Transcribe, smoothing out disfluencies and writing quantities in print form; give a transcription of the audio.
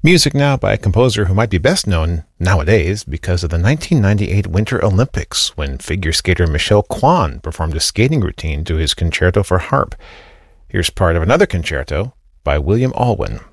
Music now by a composer who might be best known nowadays because of the 1998 Winter Olympics, when figure skater Michel Kwan performed a skating routine to his concerto for harp. Here's part of another concerto by William Alwyn.